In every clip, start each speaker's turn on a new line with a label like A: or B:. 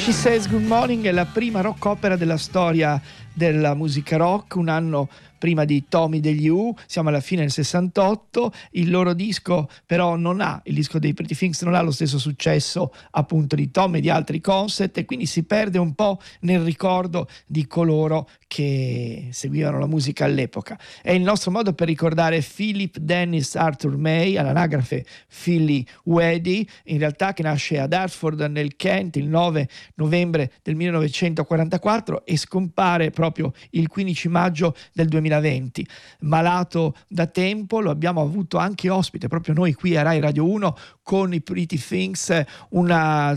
A: She Says Good Morning è la prima rock opera della storia della musica rock, un anno prima di Tommy degli Who, siamo alla fine del 68, il loro disco però il disco dei Pretty Things non ha lo stesso successo appunto di Tommy e di altri concept, e quindi si perde un po' nel ricordo di coloro che seguivano la musica all'epoca. È il nostro modo per ricordare Philip Dennis Arthur May, all'anagrafe Philly Weddy, in realtà, che nasce ad Hartford nel Kent il 9 novembre del 1944 e scompare proprio il 15 maggio del 2020. Malato da tempo, lo abbiamo avuto anche ospite proprio noi qui a Rai Radio 1 con i Pretty Things una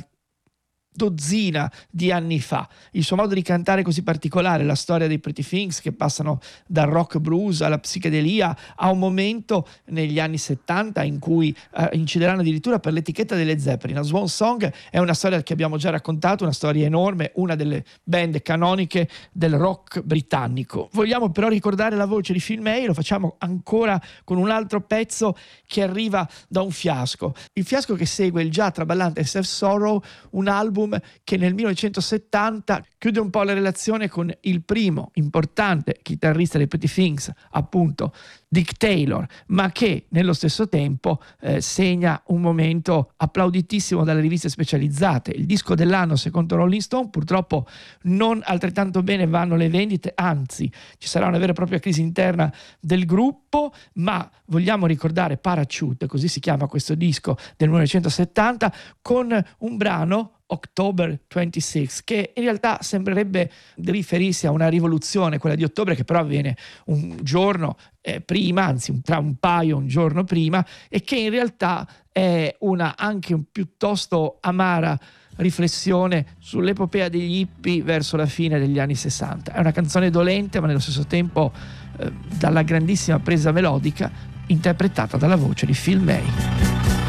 A: dozzina di anni fa. Il suo modo di cantare così particolare, la storia dei Pretty Things che passano dal rock blues alla psichedelia, a un momento negli anni 70 in cui incideranno addirittura per l'etichetta delle Zeppelin. A Swan Song è una storia che abbiamo già raccontato, una storia enorme, una delle band canoniche del rock britannico. Vogliamo però ricordare la voce di Phil May, lo facciamo ancora con un altro pezzo che arriva da un fiasco, il fiasco che segue il già traballante Self Sorrow, un album che nel 1970 chiude un po' la relazione con il primo importante chitarrista dei Pretty Things, appunto Dick Taylor, ma che nello stesso tempo segna un momento applauditissimo dalle riviste specializzate. Il disco dell'anno secondo Rolling Stone. Purtroppo non altrettanto bene vanno le vendite, anzi ci sarà una vera e propria crisi interna del gruppo, ma vogliamo ricordare Parachute, così si chiama questo disco del 1970, con un brano October 26, che in realtà sembrerebbe riferirsi a una rivoluzione, quella di ottobre, che però avviene un giorno prima, anzi tra un giorno prima, e che in realtà è anche un piuttosto amara riflessione sull'epopea degli hippie verso la fine degli anni 60. È una canzone dolente, ma nello stesso tempo dalla grandissima presa melodica interpretata dalla voce di Phil May.